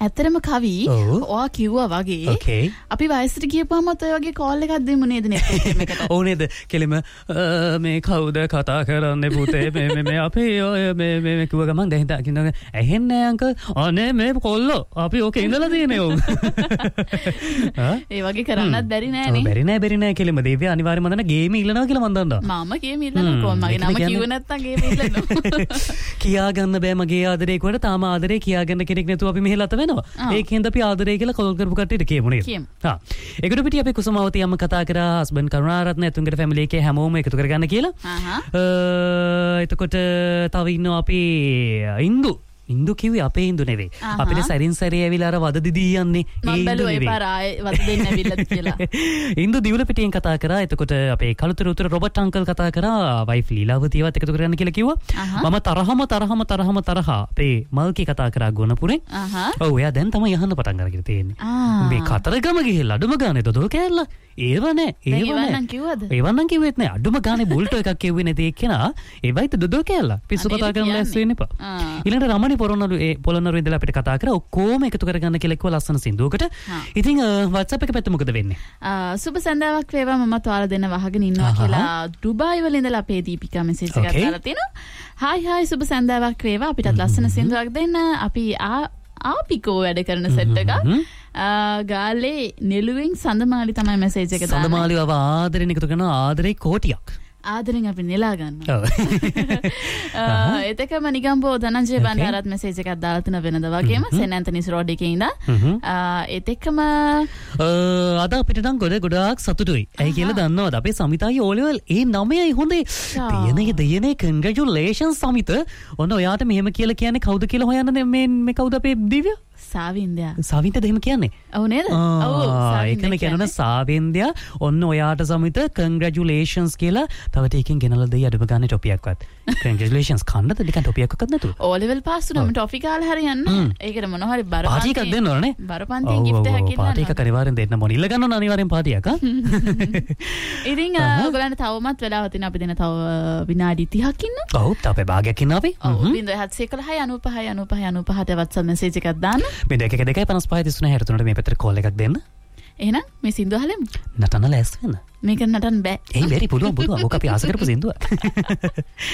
ඇත්තරම කවි ඔයා කිව්වා වගේ අපි වයසට ගියපුවාමත් ඔය වගේ කෝල් එකක් දෙමු නේද නෙත් ඔව් නේද කෙලිම මේ කවුද කතා කරන්නේ පුතේ මේ අපේ ඔය මේ කිව්ව ගමන් දැන් හිතා ඇහෙන්නේ අංකල් අනේ මේ කොල්ලෝ අපි ඕකේ ඉඳලා තියෙනේ ඔව් ඒ වගේ කරන්නත් බැරි නෑනේ බැරි නෑ කෙලිම දේවිය අනිවාර්යයෙන්ම මම දන්න ගේම ඉල්ලනවා කියලා මම දන්නවා මම ගේම ඉල්ලනවා කොහොම මගේ නම කිව්ව නැත්තම් ගේම ඉල්ලනවා කියා ගන්න බෑ මගේ ආදරේ කොට තාම ආදරේ කියා ගන්න කෙනෙක් නැතුව අපි මෙහෙ ලත වෙනවා ඒකෙන්ද අපි ආදරේ කියලා කෝල් කරපු කට්ටියට කියමු නේද ඒකට පිටිය අපි කුසමාවතී අම්ම කතා කරා හස්බන්ඩ් කරුණාරත්න එතුන්ගේ ෆැමිලි එකේ හැමෝම එකතු කරගන්න කියලා එතකොට තව ඉන්නවා අපි ඉන්දු කිව්වේ අපේ ඉන්දු නෙවෙයි අපිට සරින් සරේ ඇවිල්ලා අර වද දිදී යන්නේ ඒ ඉන්දු නෙවෙයි පාර ආයේ වද දෙන්න ඇවිල්ලාද කියලා ඉන්දු දිවුල පිටියෙන් කතා කරා එතකොට අපේ කළුතර උතර රොබර්ට් අංකල් කතා කරා වයිෆ් ලීලාවතියවත් එකතු කරගන්න කියලා කිව්වා මම තරහම අපේ මල්කි කතා කරා ගුණපුරෙන් ඔව් එයා දැන් තමයි යහන්න පටන් අරගෙන තියෙන්නේ මේ කතරගම ගිහිල්ලා අඩුම ගානේ දොදෝ කෑල්ලා ඒව නෑ කිව්වෙත් නෑ අඩුම ගානේ බුල්ටෝ එකක් කිව්වේ නැති එක්කෙනා ඒවයිත් දොදෝ කෑල්ලා පිස්සු කතා කරන්න ලෑස්ති වෙන්න එපා ඊළඟට රමණි පොළොන්නරු ඉඳලා අපිට කතා කරා ඔක්කොම එකතු කරගන්න කියලා කිව්වා ලස්සන සින්දුවකට ඉතින් WhatsApp එක පැත්තේ මොකද වෙන්නේ සුබ සන්දාවක් වේවා මමත් ඔයාලා දෙන්න වහගෙන ඉන්නවා කියලා ඩුබායි වල ඉඳලා අපේ දීපිකා මෙසේජ් එකක් දාලා තිනවා හායි සුබ සන්දාවක් වේවා අපිටත් ලස්සන සින්දුවක් දෙන්න අපි ආපිකෝ වැඩ කරන සෙට් එකක් ගාලේ නෙළුවෙන් සඳමාලි තමයි මෙසේජ් එක දාන්නේ සඳමාලිව ආදරෙන් එකතු කරන ආදරේ කෝටියක් ආදරෙන් අපි නෙලා ගන්නවා එතකම නිගම්බෝ ධනංජය බණ්ඩාරත් මෙසේජ් එකක් දාලා තින වෙනද වගේම සෙන් ඇන්තනිස් රෝඩ් එකේ ඉඳන් එතකම අද අපිට නම් ගොඩාක් සතුටුයි ඇයි කියලා දන්නවද අපේ සමිතායි O level ඒ 9යි හොඳේ දෙයනේ කන්ග්‍රැචුලේෂන්ස් සමිත ඔන්න ඔයාට මෙහෙම කියලා කියන්නේ කවුද කියලා හොයන්න මේ කවුද අපේ දිව්‍ය සාවින්ද එහෙම කියන්නේ ඔව් නේද ඒකනේ කියනවා සාවින්දයා ඔන්න ඔයාට සමිත කන්ග්‍රැචුලේෂන්ස් කියලා තව ටිකකින් ගෙනලා දෙයි අඩුම ගානේ ටොපියක්වත් කන්ග්‍රැචුලේෂන්ස් කන්නද නිකන් ටොපියක්වත් නැතුව O level පාස් වුණාම ටොපි කාලා හරියන්න ඒකට මොන හරි බර පාටි එකක් දෙන්න ඕනේ බරපන්තියෙන් gift එකක් ඉන්නවනේ පාටි එකක් අනිවාර්යෙන් දෙන්න මොන ඉල්ල ගන්න ඕන අනිවාර්යෙන් පාටියක් ඉතින් ඔයගලන්ට තවමත් වෙලාව තියෙන අපි දෙන තව විනාඩි 30ක් ඉන්න ඔව් තව භාගයක් ඉන්න අපි ඔව් 0711959595 WhatsApp message එකක් දාන්න මේ 2125533 මේ පැත්තට කෝල් එකක් දෙන්න එහෙනම් මේ සින්දුව අහලමු නටන්න ලෑස්ති වෙන්න මේක නටන්න බෑ ඒ බැරි පුළුවන් ඕක අපි ආස කරපු සින්දුව